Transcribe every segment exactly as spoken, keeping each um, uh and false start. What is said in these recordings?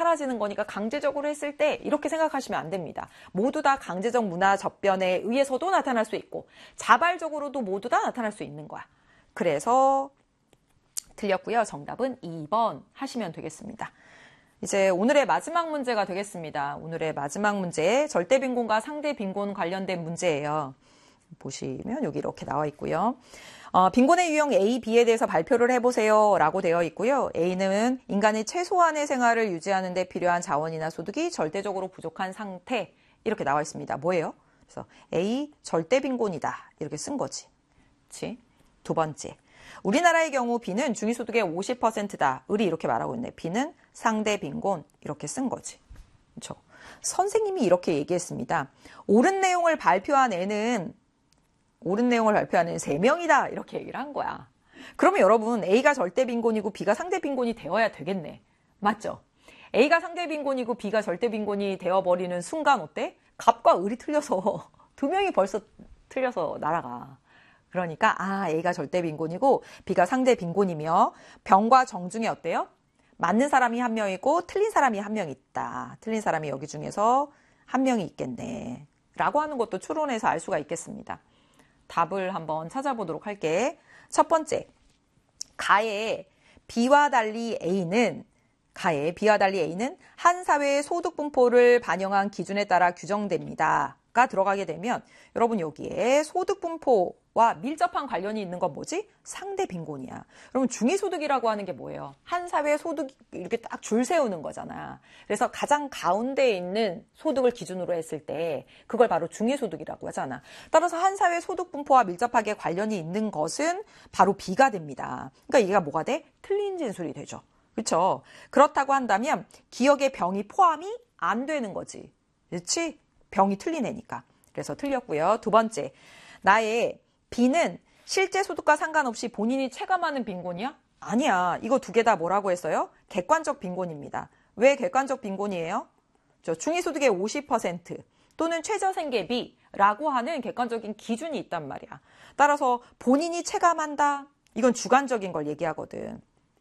사라지는 거니까 강제적으로 했을 때 이렇게 생각하시면 안 됩니다. 모두 다 강제적 문화 접변에 의해서도 나타날 수 있고 자발적으로도 모두 다 나타날 수 있는 거야. 그래서 틀렸고요. 정답은 이 번 하시면 되겠습니다. 이제 오늘의 마지막 문제가 되겠습니다. 오늘의 마지막 문제, 절대 빈곤과 상대 빈곤 관련된 문제예요. 보시면 여기 이렇게 나와 있고요. 어, 빈곤의 유형 A, B에 대해서 발표를 해보세요 라고 되어 있고요. A는 인간의 최소한의 생활을 유지하는 데 필요한 자원이나 소득이 절대적으로 부족한 상태, 이렇게 나와 있습니다. 뭐예요? 그래서 A, 절대 빈곤이다 이렇게 쓴 거지. 그치? 두 번째, 우리나라의 경우 B는 중위소득의 오십 퍼센트다. 을이 이렇게 말하고 있네. B는 상대 빈곤 이렇게 쓴 거지. 그렇죠? 선생님이 이렇게 얘기했습니다. 옳은 내용을 발표한 애는 옳은 내용을 발표하는 세 명이다 이렇게 얘기를 한 거야. 그러면 여러분 A가 절대 빈곤이고 B가 상대 빈곤이 되어야 되겠네. 맞죠? A가 상대 빈곤이고 B가 절대 빈곤이 되어버리는 순간 어때? 갑과 을이 틀려서 두 명이 벌써 틀려서 날아가. 그러니까 아 A가 절대 빈곤이고 B가 상대 빈곤이며 병과 정 중에 어때요? 맞는 사람이 한 명이고 틀린 사람이 한 명 있다. 틀린 사람이 여기 중에서 한 명이 있겠네. 라고 하는 것도 추론해서 알 수가 있겠습니다. 답을 한번 찾아보도록 할게. 첫 번째, 가에 B와 달리 A는 가에 B와 달리 A는 한 사회의 소득 분포를 반영한 기준에 따라 규정됩니다. 가 들어가게 되면 여러분 여기에 소득 분포와 밀접한 관련이 있는 건 뭐지? 상대 빈곤이야. 여러분 중위소득이라고 하는 게 뭐예요? 한 사회의 소득이 이렇게 딱 줄 세우는 거잖아. 그래서 가장 가운데에 있는 소득을 기준으로 했을 때 그걸 바로 중위소득이라고 하잖아. 따라서 한 사회의 소득 분포와 밀접하게 관련이 있는 것은 바로 B가 됩니다. 그러니까 얘가 뭐가 돼? 틀린 진술이 되죠. 그렇죠? 그렇다고 한다면 기억의 병이 포함이 안 되는 거지. 그렇지? 병이 틀린 애니까. 그래서 틀렸고요. 두 번째, 나의 B는 실제 소득과 상관없이 본인이 체감하는 빈곤이야? 아니야. 이거 두 개 다 뭐라고 했어요? 객관적 빈곤입니다. 왜 객관적 빈곤이에요? 저 중위소득의 오십 퍼센트 또는 최저생계비라고 하는 객관적인 기준이 있단 말이야. 따라서 본인이 체감한다. 이건 주관적인 걸 얘기하거든.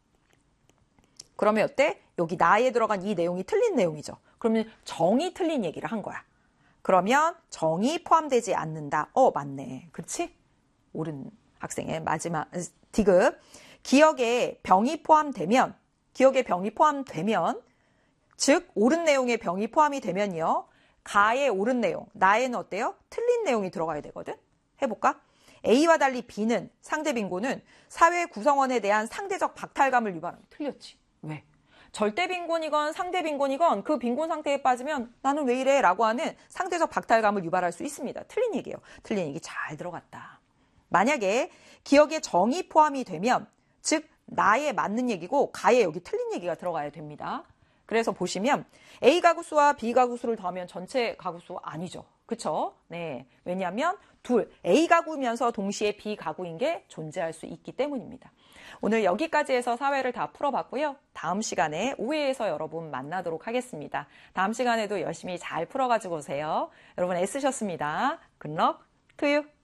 그러면 어때? 여기 나에 들어간 이 내용이 틀린 내용이죠. 그러면 정이 틀린 얘기를 한 거야. 그러면 정이 포함되지 않는다. 어, 맞네. 그렇지? 옳은 학생의 마지막 디귿. 기억에 병이 포함되면, 기억에 병이 포함되면, 즉 옳은 내용에 병이 포함이 되면요. 가의 옳은 내용, 나에는 어때요? 틀린 내용이 들어가야 되거든. 해볼까? A와 달리 B는 상대 빈곤은 사회 구성원에 대한 상대적 박탈감을 유발합니다. 틀렸지. 왜? 절대 빈곤이건 상대 빈곤이건 그 빈곤 상태에 빠지면 나는 왜 이래? 라고 하는 상대적 박탈감을 유발할 수 있습니다. 틀린 얘기예요. 틀린 얘기 잘 들어갔다. 만약에 기억에 정이 포함이 되면 즉 나에 맞는 얘기고 가에 여기 틀린 얘기가 들어가야 됩니다. 그래서 보시면 A 가구수와 B 가구수를 더하면 전체 가구수 아니죠. 그쵸? 네. 왜냐하면 둘, A 가구면서 동시에 B 가구인 게 존재할 수 있기 때문입니다. 오늘 여기까지 해서 사회를 다 풀어봤고요. 다음 시간에 오 회에서 여러분 만나도록 하겠습니다. 다음 시간에도 열심히 잘 풀어가지고 오세요. 여러분 애쓰셨습니다. Good luck to you.